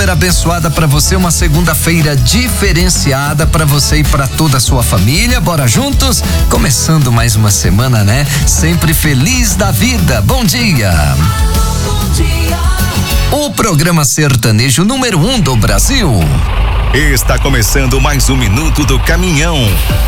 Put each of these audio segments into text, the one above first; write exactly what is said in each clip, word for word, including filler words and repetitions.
super abençoada para você, uma segunda-feira diferenciada para você e para toda a sua família. Bora juntos? Começando mais uma semana, né? Sempre feliz da vida. Bom dia. Bom dia. O programa sertanejo número um do Brasil. Está começando mais um Minuto do Caminhão.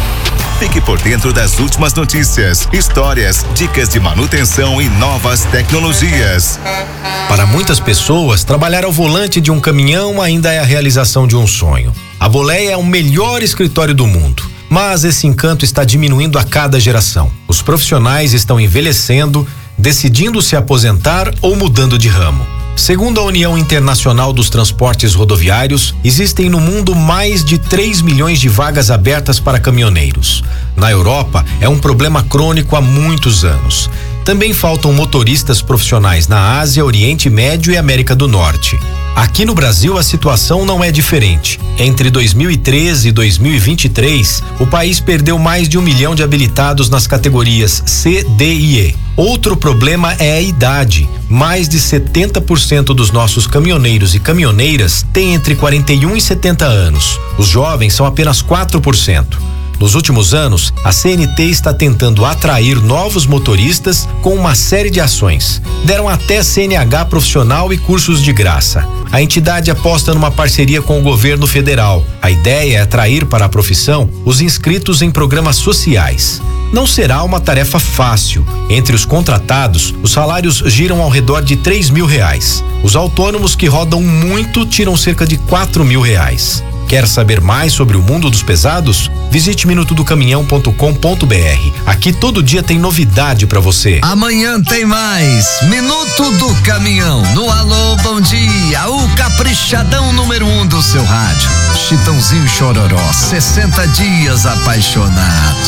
Fique por dentro das últimas notícias, histórias, dicas de manutenção e novas tecnologias. Para muitas pessoas, trabalhar ao volante de um caminhão ainda é a realização de um sonho. A Boleia é o melhor escritório do mundo, mas esse encanto está diminuindo a cada geração. Os profissionais estão envelhecendo, decidindo se aposentar ou mudando de ramo. Segundo a União Internacional dos Transportes Rodoviários, existem no mundo mais de três milhões de vagas abertas para caminhoneiros. Na Europa, é um problema crônico há muitos anos. Também faltam motoristas profissionais na Ásia, Oriente Médio e América do Norte. Aqui no Brasil, a situação não é diferente. Entre dois mil e treze e dois mil e vinte e três, o país perdeu mais de um milhão de habilitados nas categorias C, D e E. Outro problema é a idade. Mais de setenta por cento dos nossos caminhoneiros e caminhoneiras têm entre quarenta e um e setenta anos. Os jovens são apenas quatro por cento. Nos últimos anos, a C N T está tentando atrair novos motoristas com uma série de ações. Deram até C N H profissional e cursos de graça. A entidade aposta numa parceria com o governo federal. A ideia é atrair para a profissão os inscritos em programas sociais. Não será uma tarefa fácil. Entre os contratados, os salários giram ao redor de três mil reais. Os autônomos que rodam muito tiram cerca de quatro mil reais. Quer saber mais sobre o mundo dos pesados? Visite minuto do caminhão ponto com ponto br. Aqui todo dia tem novidade pra você. Amanhã tem mais Minuto do Caminhão no Alô Bom Dia, o caprichadão número um do seu rádio. Chitãozinho Chororó, sessenta dias apaixonados.